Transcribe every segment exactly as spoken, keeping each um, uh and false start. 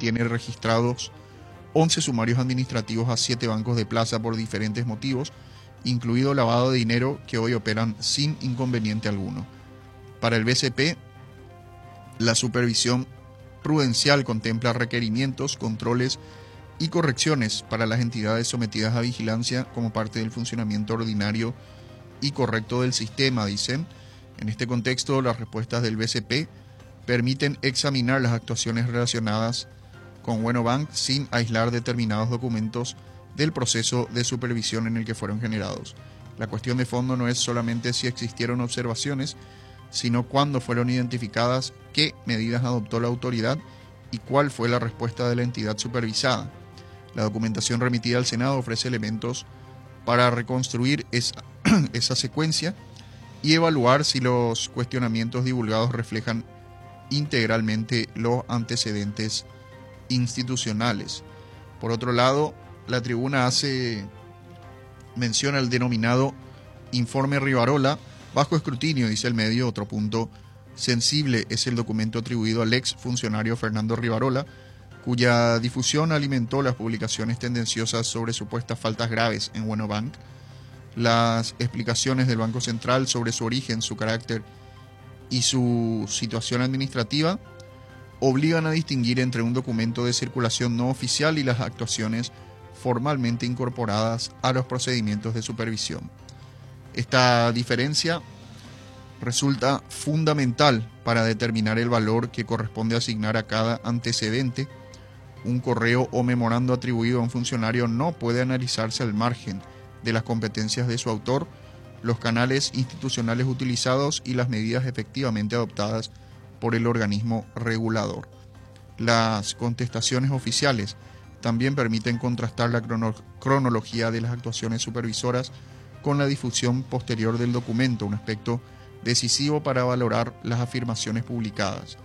tiene registrados once sumarios administrativos a siete bancos de plaza por diferentes motivos, incluido lavado de dinero, que hoy operan sin inconveniente alguno. Para el B C P, la supervisión prudencial contempla requerimientos, controles y correcciones para las entidades sometidas a vigilancia como parte del funcionamiento ordinario y correcto del sistema, dicen. En este contexto, las respuestas del B C P permiten examinar las actuaciones relacionadas con Buenobank sin aislar determinados documentos del proceso de supervisión en el que fueron generados. La cuestión de fondo no es solamente si existieron observaciones, sino cuándo fueron identificadas, qué medidas adoptó la autoridad y cuál fue la respuesta de la entidad supervisada. La documentación remitida al Senado ofrece elementos para reconstruir esa, esa secuencia y evaluar si los cuestionamientos divulgados reflejan integralmente los antecedentes institucionales. Por otro lado, la tribuna hace mención al denominado Informe Rivarola, bajo escrutinio, dice el medio. Otro punto sensible es el documento atribuido al ex funcionario Fernando Rivarola, cuya difusión alimentó las publicaciones tendenciosas sobre supuestas faltas graves en Buenobank. Las explicaciones del Banco Central sobre su origen, su carácter y su situación administrativa obligan a distinguir entre un documento de circulación no oficial y las actuaciones formalmente incorporadas a los procedimientos de supervisión. Esta diferencia resulta fundamental para determinar el valor que corresponde asignar a cada antecedente. Un correo o memorando atribuido a un funcionario no puede analizarse al margen de las competencias de su autor, los canales institucionales utilizados y las medidas efectivamente adoptadas por el organismo regulador. Las contestaciones oficiales también permiten contrastar la crono- cronología de las actuaciones supervisoras con la difusión posterior del documento, un aspecto decisivo para valorar las afirmaciones publicadas.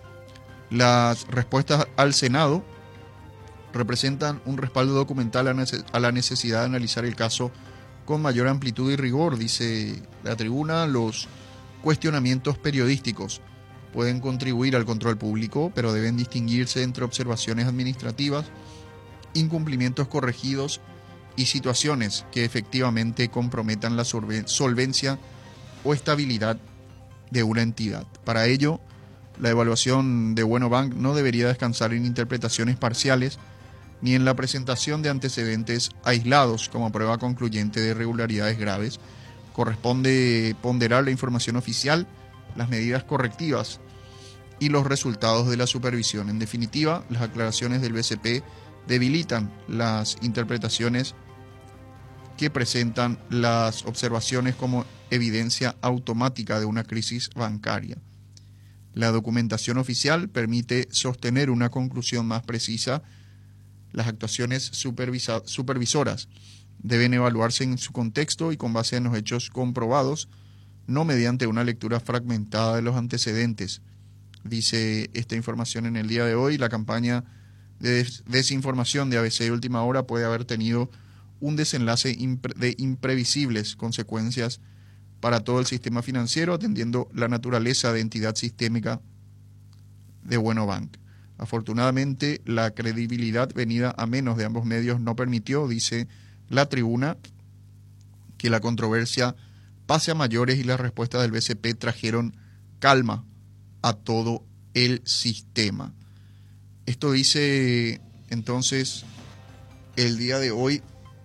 Las respuestas al Senado representan un respaldo documental a la necesidad de analizar el caso con mayor amplitud y rigor, dice la tribuna. Los cuestionamientos periodísticos pueden contribuir al control público, pero deben distinguirse entre observaciones administrativas, incumplimientos corregidos y situaciones que efectivamente comprometan la solvencia o estabilidad de una entidad. Para ello, la evaluación de Buenobank no debería descansar en interpretaciones parciales ni en la presentación de antecedentes aislados como prueba concluyente de irregularidades graves. Corresponde ponderar la información oficial, las medidas correctivas y los resultados de la supervisión. En definitiva, las aclaraciones del B C P debilitan las interpretaciones que presentan las observaciones como evidencia automática de una crisis bancaria. La documentación oficial permite sostener una conclusión más precisa. Las actuaciones supervisa- supervisoras deben evaluarse en su contexto y con base en los hechos comprobados, no mediante una lectura fragmentada de los antecedentes. Dice esta información en el día de hoy. La campaña de des- desinformación de A B C de Última Hora puede haber tenido un desenlace impre- de imprevisibles consecuencias para todo el sistema financiero, atendiendo la naturaleza de entidad sistémica de Buenobank. Afortunadamente, la credibilidad venida a menos de ambos medios no permitió, dice la tribuna, que la controversia pase a mayores, y las respuestas del B C P trajeron calma a todo el sistema. Esto dice entonces el día de hoy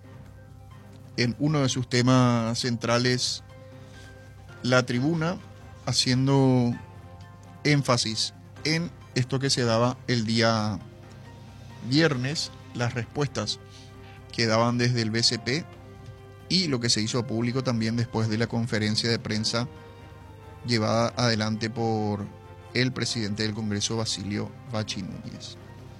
en uno de sus temas centrales la tribuna, haciendo énfasis en esto que se daba el día viernes, las respuestas que daban desde el B C P y lo que se hizo público también después de la conferencia de prensa llevada adelante por el presidente del Congreso, Basilio Bachi Núñez.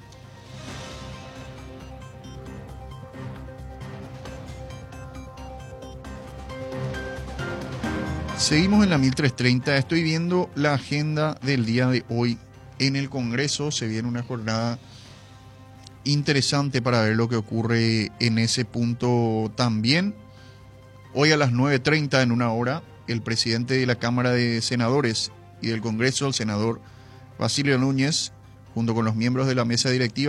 Seguimos en la mil trescientos treinta. Estoy viendo la agenda del día de hoy en el Congreso. Se viene una jornada interesante para ver lo que ocurre en ese punto también. Hoy a las nueve treinta, en una hora, el presidente de la Cámara de Senadores y del Congreso, el senador Basilio Núñez, junto con los miembros de la mesa directiva,